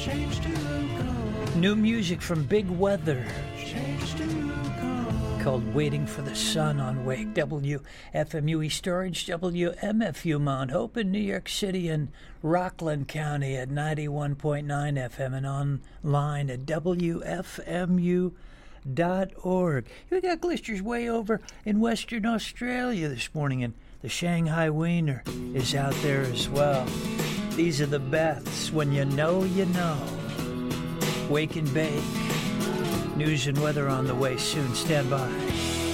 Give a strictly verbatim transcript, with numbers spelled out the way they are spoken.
New music from Big Weather called Waiting for the Sun on Wake. W F M U East Orange, W M F U Mount Hope in New York City and Rockland County at ninety-one point nine F M and online at W F M U dot org. We got glisters way over in Western Australia this morning, and the Shanghai Wiener is out there as well. These are the Beths. When you know, you know. Wake and bake. News and weather on the way soon. Stand by.